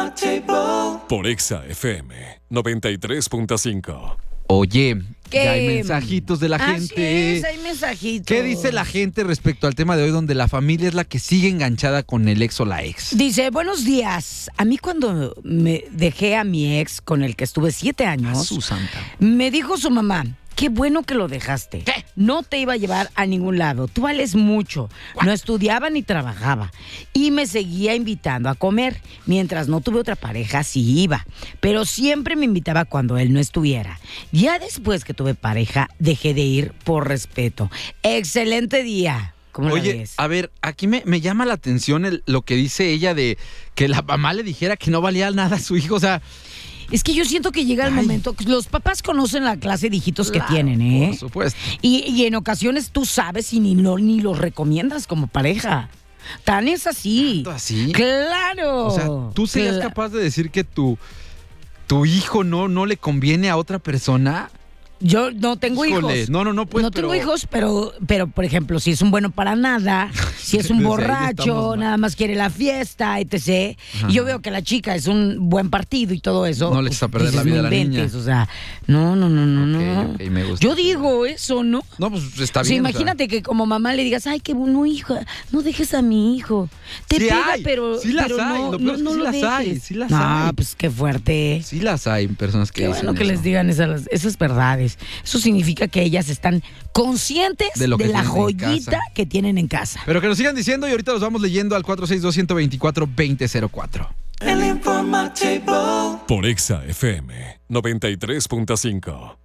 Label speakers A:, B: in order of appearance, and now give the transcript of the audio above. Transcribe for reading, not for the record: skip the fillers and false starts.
A: Por Exa FM 93.5.
B: Oye,
C: ¿qué?
B: ya hay mensajitos de la gente.
C: Hay mensajitos.
B: ¿Qué dice la gente respecto al tema de hoy donde la familia es la que sigue enganchada con el ex o la ex?
C: Dice, buenos días. A mí cuando me dejé a mi ex con el que estuve 7 años,
B: Su santa.
C: me dijo su mamá, qué bueno que lo dejaste.
B: ¿Qué?
C: No te iba a llevar a ningún lado. Tú vales mucho. No estudiaba ni trabajaba. Y me seguía invitando a comer. Mientras no tuve otra pareja, sí iba. Pero siempre me invitaba cuando él no estuviera. Ya después que tuve pareja, dejé de ir por respeto. Excelente día. ¿Cómo la
B: Oye,
C: ves?
B: a ver, aquí me llama la atención lo que dice ella de que la mamá le dijera que no valía nada a su hijo. O sea,
C: Es que yo siento que llega el momento. Los papás conocen la clase de hijitos que tienen, ¿eh?
B: por supuesto.
C: Y en ocasiones tú sabes y ni los recomiendas como pareja. Tan es así.
B: ¿Tanto así?
C: ¡Claro!
B: O sea, ¿tú serías capaz de decir que tu hijo no le conviene a otra persona?
C: Yo no tengo
B: Híjole,
C: hijos.
B: no, pues,
C: no tengo
B: pero-
C: hijos, pero, por ejemplo, si es un bueno para nada, si es un
B: Desde ahí
C: borracho,
B: estamos mal.
C: nada más quiere la fiesta, etc.
B: Ajá.
C: Y yo veo que la chica es un buen partido y todo eso.
B: No le eches a perder la vida a la niña.
C: O sea, no.
B: Ok, me gusta.
C: Yo digo eso, ¿no?
B: No, pues está
C: O sea,
B: bien.
C: imagínate que como mamá le digas, ay, qué bueno, hija, no dejes a mi hijo. Te
B: Sí
C: pega,
B: hay,
C: pero,
B: sí las
C: pero
B: hay,
C: no,
B: lo peor es que
C: no
B: sí
C: lo
B: las hay,
C: dejes.
B: sí las
C: no,
B: hay.
C: pues qué fuerte.
B: Sí las hay personas que
C: Qué
B: dicen
C: bueno que
B: eso.
C: les digan esas verdades. Eso significa que ellas están conscientes
B: De lo que
C: la
B: tienen en
C: joyita
B: casa.
C: que tienen en casa.
B: Pero que nos sigan diciendo y ahorita los vamos leyendo al 462-124-2004.
A: Por Exa FM 93.5.